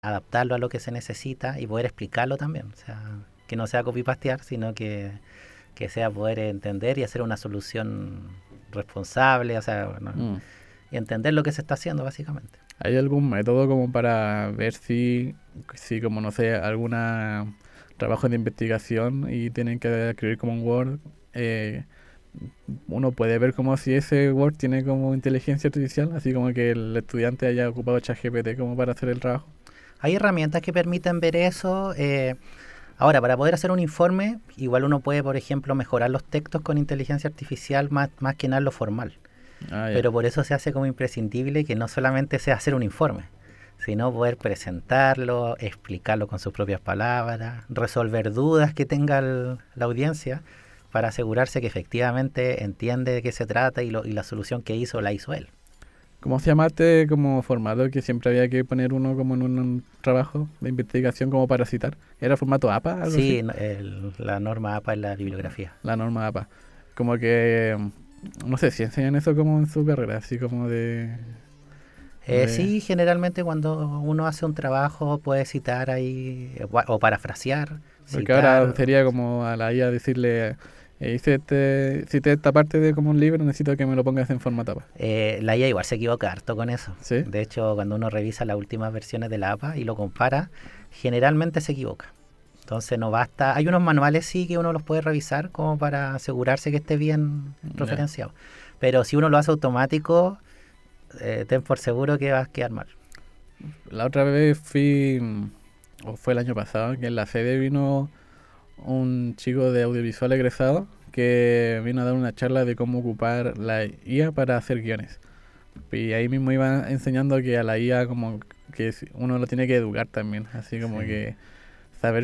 adaptarlo a lo que se necesita y poder explicarlo también. O sea, que no sea copy-pastear, sino que sea poder entender y hacer una solución responsable, o sea, ¿no? Mm. Y entender lo que se está haciendo básicamente. ¿Hay algún método como para ver si como no sé, alguna trabajo de investigación y tienen que escribir como un Word, eh, uno puede ver como si ese Word tiene como inteligencia artificial, así como que el estudiante haya ocupado ChatGPT como para hacer el trabajo? Hay herramientas que permiten ver eso. Ahora, para poder hacer un informe, igual uno puede, por ejemplo, mejorar los textos con inteligencia artificial más que nada lo formal. Ah, ya. Pero por eso se hace como imprescindible que no solamente sea hacer un informe, sino poder presentarlo, explicarlo con sus propias palabras, resolver dudas que tenga la audiencia para asegurarse que efectivamente entiende de qué se trata y la solución que hizo la hizo él. ¿Cómo se llama este como formato que siempre había que poner uno como en un trabajo de investigación como para citar? ¿Era formato APA, algo así? Sí, la norma APA en la bibliografía. La norma APA. Como que, no sé si enseñan eso como en su carrera, así como de Sí, generalmente cuando uno hace un trabajo puede citar ahí o parafrasear, porque ahora citar. sería como a la IA decirle, cité esta parte de como un libro, necesito que me lo pongas en formato APA. La IA igual se equivoca harto con eso. ¿Sí? De hecho, cuando uno revisa las últimas versiones de la APA y lo compara, generalmente se equivoca. Entonces no basta. Hay unos manuales sí que uno los puede revisar como para asegurarse que esté bien Ya. referenciado. Pero si uno lo hace automático, ten por seguro que vas a quedar mal. La otra vez fui, o fue el año pasado, que en la sede vino un chico de audiovisual egresado que vino a dar una charla de cómo ocupar la IA para hacer guiones. Y ahí mismo iba enseñando que a la IA como que uno lo tiene que educar también, así como Sí. que saber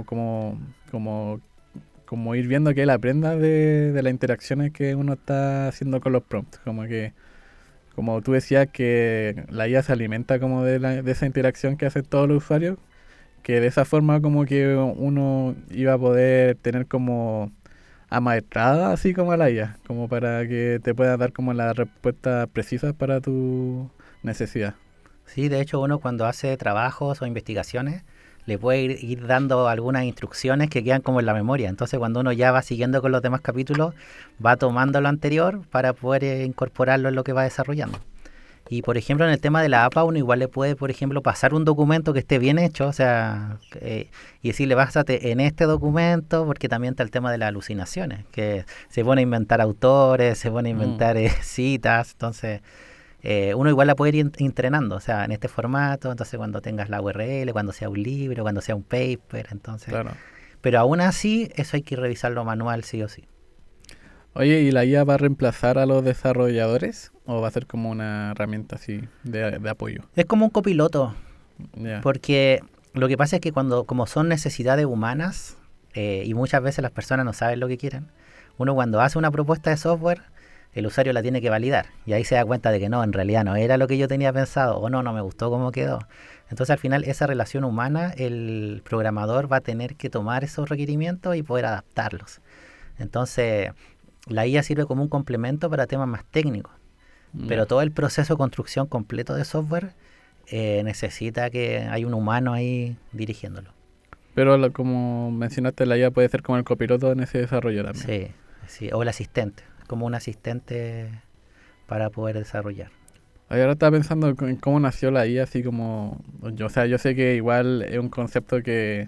cómo, cómo ir viendo que él aprenda de las interacciones que uno está haciendo con los prompts, como que como tú decías que la IA se alimenta como de esa interacción que hacen todos los usuarios, que de esa forma como que uno iba a poder tener como amaestrada así como a la IA, como para que te pueda dar como las respuestas precisas para tu necesidad. Sí, de hecho uno cuando hace trabajos o investigaciones le puede ir dando algunas instrucciones que quedan como en la memoria. Entonces cuando uno ya va siguiendo con los demás capítulos, va tomando lo anterior para poder incorporarlo en lo que va desarrollando. Y por ejemplo en el tema de la APA uno igual le puede, por ejemplo, pasar un documento que esté bien hecho, o sea, y decirle básate en este documento, porque también está el tema de las alucinaciones, que se pone a inventar autores, se pone a Mm, inventar citas, entonces uno igual la puede ir entrenando, o sea, en este formato, entonces cuando tengas la URL, cuando sea un libro, cuando sea un paper, entonces, claro. pero aún así eso hay que revisarlo manual sí o sí. Oye, ¿y la IA va a reemplazar a los desarrolladores o va a ser como una herramienta así de apoyo? Es como un copiloto, Ya. porque lo que pasa es que cuando, como son necesidades humanas, y muchas veces las personas no saben lo que quieren, uno cuando hace una propuesta de software, el usuario la tiene que validar. Y ahí se da cuenta de que no, en realidad no era lo que yo tenía pensado, o no, no me gustó cómo quedó. Entonces al final esa relación humana, el programador va a tener que tomar esos requerimientos y poder adaptarlos. Entonces la IA sirve como un complemento para temas más técnicos, pero Ya. todo el proceso de construcción completo de software necesita que hay un humano ahí dirigiéndolo. Pero como mencionaste, la IA puede ser como el copiloto en ese desarrollo también. Sí, sí, o el asistente, como un asistente para poder desarrollar. Ay, ahora estaba pensando en cómo nació la IA, así como, o sea, yo sé que igual es un concepto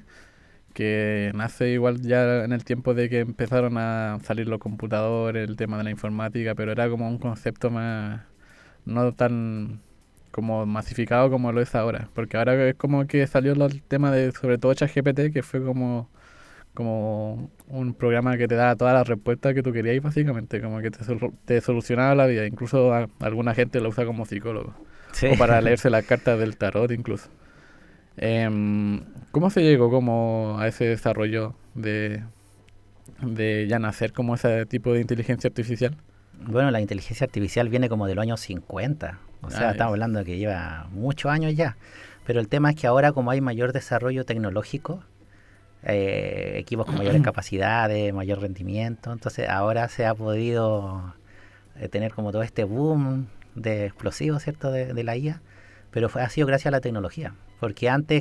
que nace igual ya en el tiempo de que empezaron a salir los computadores, el tema de la informática, pero era como un concepto más, no tan como masificado como lo es ahora, porque ahora es como que salió el tema de sobre todo ChatGPT, que fue como un programa que te da todas las respuestas que tú querías básicamente, como que te solucionaba la vida, incluso alguna gente lo usa como psicólogo, Sí. o para leerse las cartas del tarot incluso. ¿Cómo se llegó como a ese desarrollo de ya nacer como ese tipo de inteligencia artificial? Bueno, la inteligencia artificial viene como de los años 50. O sea, Ah, ya. estamos hablando de que lleva muchos años ya. Pero el tema es que ahora como hay mayor desarrollo tecnológico, equipos con mayores capacidades, mayor rendimiento, entonces ahora se ha podido tener como todo este boom de explosivos, ¿cierto? De la IA, pero ha sido gracias a la tecnología. Porque antes